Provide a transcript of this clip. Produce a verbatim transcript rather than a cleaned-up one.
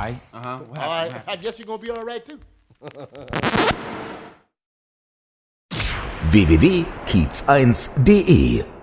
right. Uh-huh. What All happened? right, I guess you're gonna be all right too. w w w punkt kiez eins punkt de